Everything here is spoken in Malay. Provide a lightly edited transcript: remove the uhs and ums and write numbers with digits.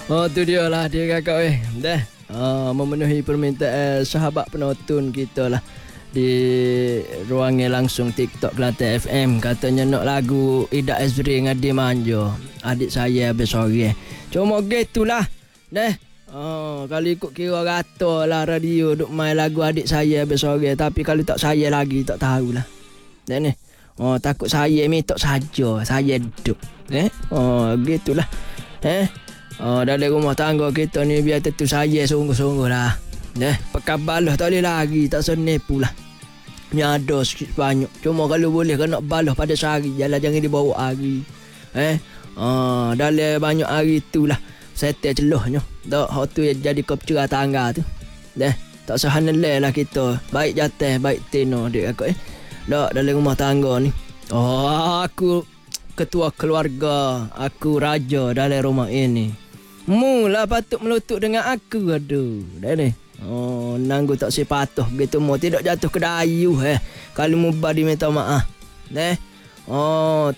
Oh tu dia lah dia kakak dah memenuhi permintaan sahabat penonton kita lah di ruangnya langsung TikTok Kelantan FM. Katanya nak lagu Ida Azri Ngadi Manja, adik saya habis sore. Cuma gitulah dah. Kalau ikut kira rata lah radio duk main lagu adik saya habis sore. Tapi kalau tak saya lagi tak tahulah. Dan ni takut saya minta saja, saya duduk. Gitulah. Dalam rumah tangga kita ni biar tentu saya sungguh-sungguh lah. Pekan balah tak boleh lagi, tak senip pula. Ni ada sikit banyak. Cuma kalau boleh kan nak balah pada sehari, jangan dibawa hari. Dalam banyak hari tu lah settle celohnya. Tak hak tu jadi kop cerah tangga tu. Tak sahaneleh lah kita. Baik jatah, baik tino dek aku Tak dalam rumah tangga ni. Aku ketua keluarga, aku raja dalam rumah ini. Mula patut melutut dengan aku. Aduh, dah ni. Nanggu tak sepatuh begitu mau tidak jatuh ke dayu. Kalau mubah diminta maaf.